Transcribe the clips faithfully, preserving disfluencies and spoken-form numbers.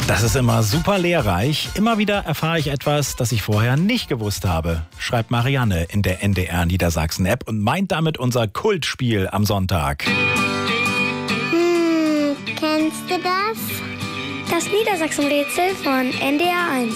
Das ist immer super lehrreich. Immer wieder erfahre ich etwas, das ich vorher nicht gewusst habe, schreibt Marianne in der N D R Niedersachsen-App und meint damit unser Kultspiel am Sonntag. Hm, kennst du das? Das Niedersachsen-Rätsel von N D R eins.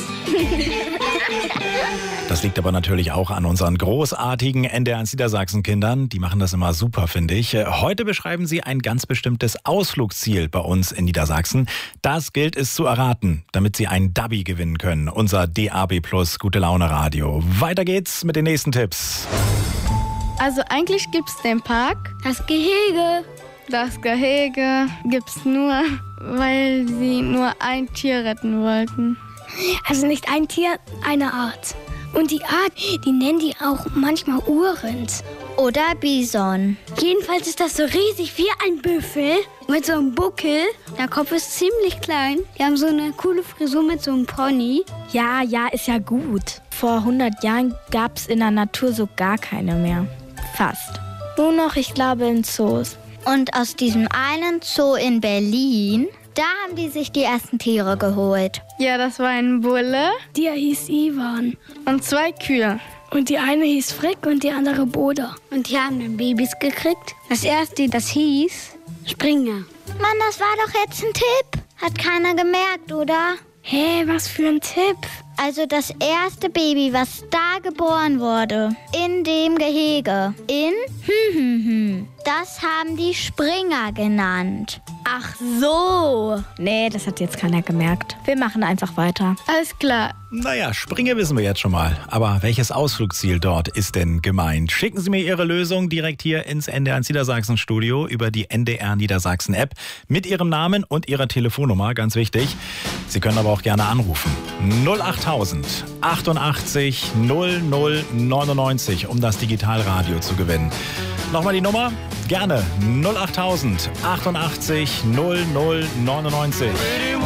Das liegt aber natürlich auch an unseren großartigen N D R eins Niedersachsen-Kindern. Die machen das immer super, finde ich. Heute beschreiben sie ein ganz bestimmtes Ausflugsziel bei uns in Niedersachsen. Das gilt es zu erraten, damit sie ein Dubby gewinnen können. Unser D A B Plus Gute Laune Radio. Weiter geht's mit den nächsten Tipps. Also eigentlich gibt's den Park. Das Gehege. Das Gehege gibt's nur, weil sie nur ein Tier retten wollten. Also nicht ein Tier, eine Art. Und die Art, die nennen die auch manchmal Urrind. Oder Bison. Jedenfalls ist das so riesig wie ein Büffel mit so einem Buckel. Der Kopf ist ziemlich klein. Die haben so eine coole Frisur mit so einem Pony. Ja, ja, ist ja gut. Vor hundert Jahren gab es in der Natur so gar keine mehr. Fast. Nur noch, ich glaube, in Zoos. Und aus diesem einen Zoo in Berlin, da haben die sich die ersten Tiere geholt. Ja, das war ein Bulle. Der hieß Ivan. Und zwei Kühe. Und die eine hieß Frick und die andere Boda. Und die haben dann Babys gekriegt. Das erste, das hieß Springer. Mann, das war doch jetzt ein Tipp. Hat keiner gemerkt, oder? Hä, hey, was für ein Tipp? Also das erste Baby, was da geboren wurde, in dem Gehege, in hm, hm, hm, das haben die Springer genannt. Ach so. Nee, das hat jetzt keiner gemerkt. Wir machen einfach weiter. Alles klar. Naja, Springe wissen wir jetzt schon mal. Aber welches Ausflugsziel dort ist denn gemeint? Schicken Sie mir Ihre Lösung direkt hier ins N D R eins Niedersachsen Studio über die N D R Niedersachsen App mit Ihrem Namen und Ihrer Telefonnummer, ganz wichtig. Sie können aber auch gerne anrufen. null achttausend achtundachtzig null null neunundneunzig, um das Digitalradio zu gewinnen. Nochmal die Nummer? Gerne null achttausend achtundachtzig null null neunundneunzig.